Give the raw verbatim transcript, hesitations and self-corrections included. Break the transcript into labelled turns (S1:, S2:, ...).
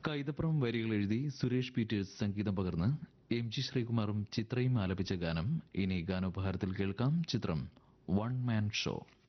S1: കൈതപ്രം വരികൾ എഴുതി സുരേഷ് പീറ്റേഴ്സ് സംഗീതം പകർന്ന് എം ജി ശ്രീകുമാറും ചിത്രയും ആലപിച്ച ഗാനം ഇനി ഗാനോപഹാരത്തിൽ കേൾക്കാം. ചിത്രം വൺ മാൻ ഷോ.